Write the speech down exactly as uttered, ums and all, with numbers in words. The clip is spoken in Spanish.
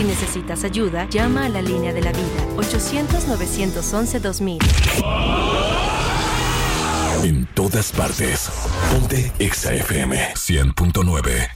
necesitas ayuda, llama a la línea de la vida, ochocientos, novecientos once, dos mil. En todas partes. Ponte Exa F M cien punto nueve.